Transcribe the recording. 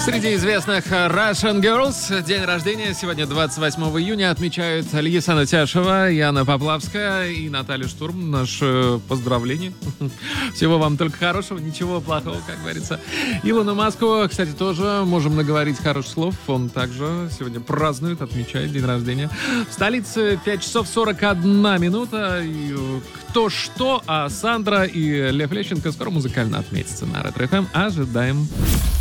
Среди известных Russian Girls день рождения сегодня 28 июня отмечают Льясана Тяшева, Яна Поплавская и Наталья Штурм. Наше поздравление. Всего вам только хорошего, ничего плохого, как говорится. Илону Маску, кстати, тоже можем наговорить хороших слов. Он также сегодня празднует, отмечает день рождения. В столице 5 часов 41 минута. И кто что, а Сандра и Лев Лещенко скоро музыкально отметятся на Ретро ФМ. Ожидаем.